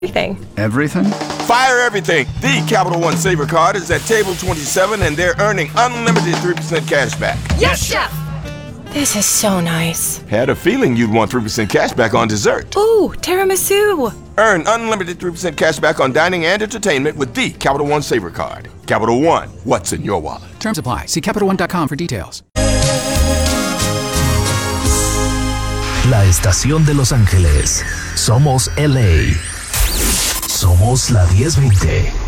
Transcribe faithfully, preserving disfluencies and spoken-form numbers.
Everything. Everything? Fire everything. The Capital One Saver Card is at table twenty-seven, and they're earning unlimited three percent cash back. Yes, Chef! This is so nice. Had a feeling you'd want three percent cash back on dessert. Ooh, tiramisu. Earn unlimited three percent cash back on dining and entertainment with the Capital One Saver Card. Capital One, what's in your wallet? Terms apply. See Capital One dot com for details. La estación de Los Ángeles. Somos L A. Somos la diez veinte.